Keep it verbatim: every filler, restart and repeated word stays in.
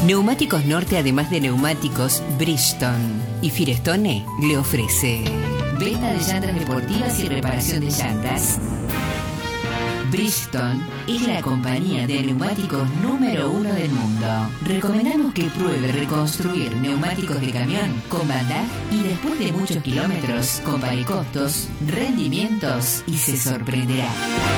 Neumáticos Norte, además de neumáticos, Bridgestone y Firestone le ofrece venta de llantas deportivas y reparación de llantas. Bridgestone es la compañía de neumáticos número uno del mundo. Recomendamos que pruebe reconstruir neumáticos de camión con Bandaj y después de muchos kilómetros compare costos, rendimientos y se sorprenderá.